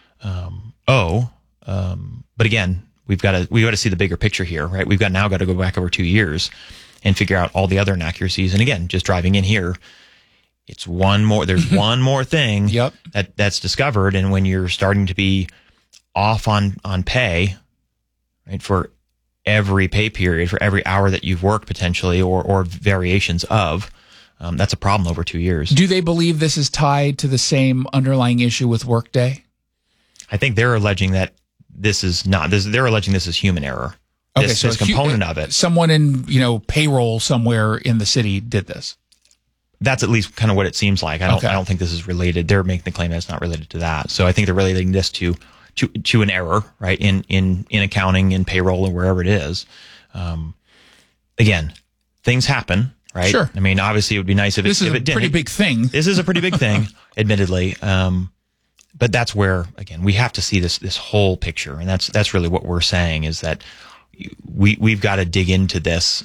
[SPEAKER 13] owe. But again, we've got to see the bigger picture here, right? We've now got to go back over 2 years and figure out all the other inaccuracies. And again, just driving in here, there's one more thing that's discovered. And when you're starting to be off on pay, right, for every pay period, for every hour that you've worked potentially, or variations of, that's a problem over 2 years.
[SPEAKER 1] Do they believe this is tied to the same underlying issue with Workday?
[SPEAKER 13] I think they're alleging that this is not. They're alleging this is human error.
[SPEAKER 1] Okay,
[SPEAKER 13] this component of it.
[SPEAKER 1] Someone in payroll somewhere in the city did this.
[SPEAKER 13] That's at least kind of what it seems like. I don't think this is related. They're making the claim that it's not related to that. So I think they're relating this to an error, right, in accounting, in payroll, and wherever it is. Again, things happen, right?
[SPEAKER 1] Sure.
[SPEAKER 13] I mean, obviously, it would be nice if it didn't.
[SPEAKER 1] This is a pretty big thing.
[SPEAKER 13] This is a pretty big thing, admittedly. But that's where, again, we have to see this whole picture, and that's really what we're saying, is that we've got to dig into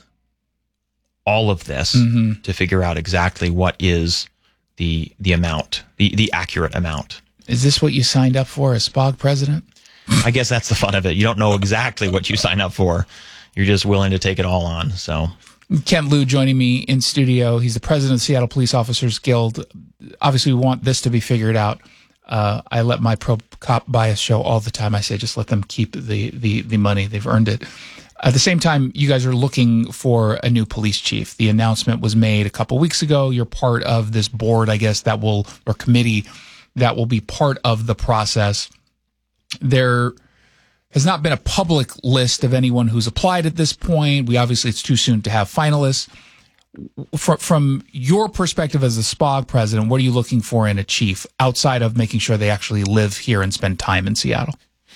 [SPEAKER 13] all of this to figure out exactly what is the amount, the accurate amount.
[SPEAKER 1] Is this what you signed up for as SPOG president?
[SPEAKER 13] I guess that's the fun of it. You don't know exactly what you sign up for. You're just willing to take it all on. So,
[SPEAKER 1] Kent Liu joining me in studio. He's the president of the Seattle Police Officers Guild. Obviously, we want this to be figured out. I let my pro-cop bias show all the time. I say, just let them keep the money. They've earned it. At the same time, you guys are looking for a new police chief. The announcement was made a couple weeks ago. You're part of this board, I guess, or committee that will be part of the process. There has not been a public list of anyone who's applied at this point. Obviously, it's too soon to have finalists. From your perspective as the SPOG president, what are you looking for in a chief outside of making sure they actually live here and spend time in Seattle?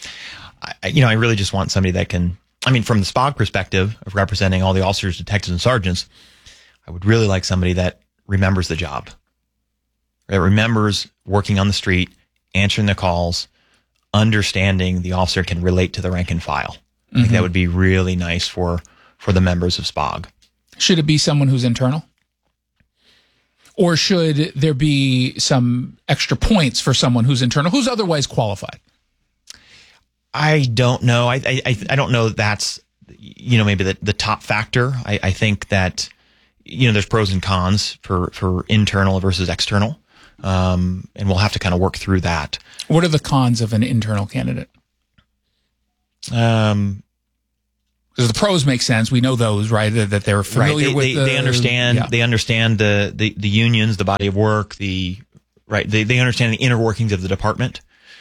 [SPEAKER 13] I really just want somebody that can, from the SPOG perspective of representing all the officers, detectives, and sergeants, I would really like somebody that remembers the job, that remembers working on the street, answering the calls, understanding the officer can relate to the rank and file. I think that would be really nice for the members of SPOG.
[SPEAKER 1] Should it be someone who's internal? Or should there be some extra points for someone who's internal, who's otherwise qualified?
[SPEAKER 13] I don't know. I don't know that's, maybe the top factor. I think that, there's pros and cons for internal versus external. And we'll have to kind of work through that.
[SPEAKER 1] What are the cons of an internal candidate? Because the pros make sense. We know those, right? That they're familiar with.
[SPEAKER 13] They understand. Yeah. They understand the unions, the body of work. They understand the inner workings of the department.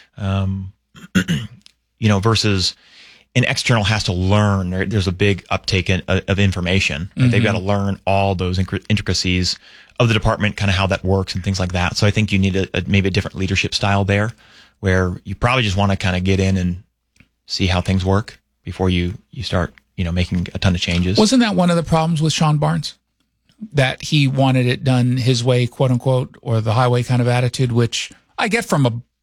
[SPEAKER 13] Versus an external has to learn. There's a big uptake of information. Mm-hmm. They've got to learn all those intricacies of the department, kind of how that works and things like that. So I think you need maybe a different leadership style there, where you probably just want to kind of get in and see how things work before you start, making a ton of changes.
[SPEAKER 1] Wasn't that one of the problems with Sean Barnes? That he wanted it done his way, quote unquote, or the highway kind of attitude, which I get from a